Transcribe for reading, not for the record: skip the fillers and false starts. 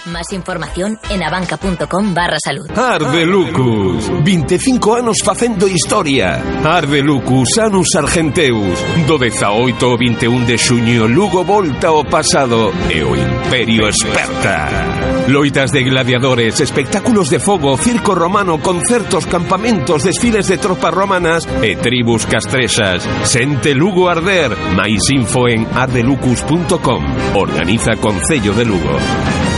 Más información en abanca.com/salud. Arde Lucus, 25 anos facendo historia. Arde Lucus, Anus Argenteus. Do 18 ao 21 de xuño, Lugo volta ao pasado e o Imperio esperta. Loitas de gladiadores, espectáculos de fogo, circo romano, concertos, campamentos, desfiles de tropas romanas e tribus castrexas. Sente Lugo arder. Mais info en ardelucus.com. Organiza Concello de Lugo.